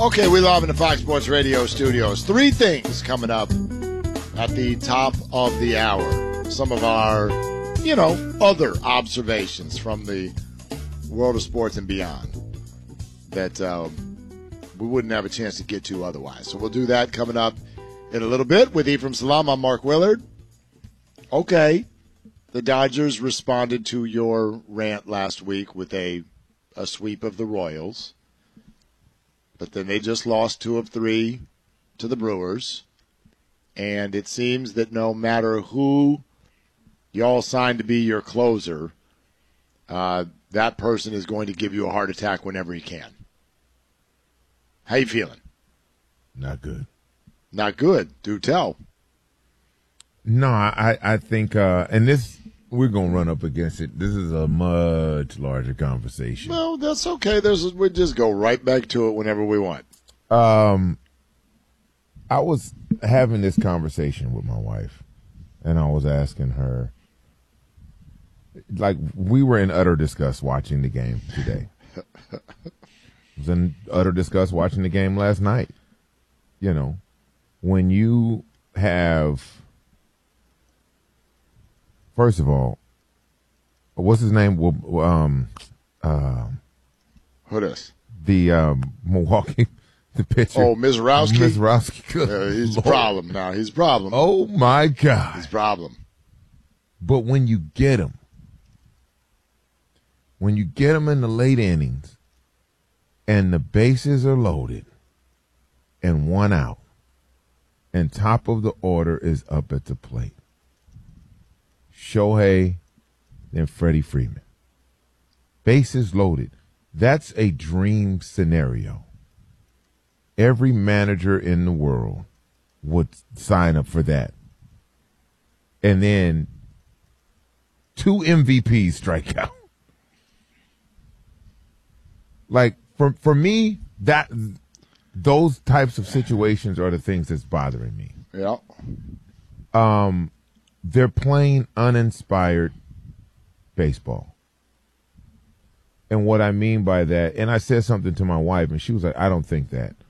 Okay, we love in the Fox Sports Radio studios. Three things coming up at the top of the hour. Some of our, other observations from the world of sports and beyond that we wouldn't have a chance to get to otherwise. So we'll do that coming up in a little bit with Ephraim Salam. I'm Mark Willard. Okay, the Dodgers responded to your rant last week with a sweep of the Royals. But then they just lost 2 of 3 to the Brewers. And it seems that no matter who y'all signed to be your closer, that person is going to give you a heart attack whenever he can. How you feeling? Not good. Not good. Do tell. No, I think, and this, we're going to run up against it. This is a much larger conversation. Well, that's okay. We just go right back to it whenever we want. I was having this conversation with my wife, and I was asking her, like, we were in utter disgust watching the game today. Was in utter disgust watching the game last night. When you have, first of all, what's his name? Who this? The Milwaukee, the pitcher. Oh, Mizrowski? Mizrowski. He's a problem now. He's a problem. Oh, my God. He's a problem. But when you get him in the late innings and the bases are loaded and 1 out and top of the order is up at the plate, Shohei and Freddie Freeman. Bases loaded. That's a dream scenario. Every manager in the world would sign up for that. And then 2 MVPs strike out. Like, for me, those types of situations are the things that's bothering me. Yeah. They're playing uninspired baseball. And what I mean by that, and I said something to my wife, and she was like, I don't think that.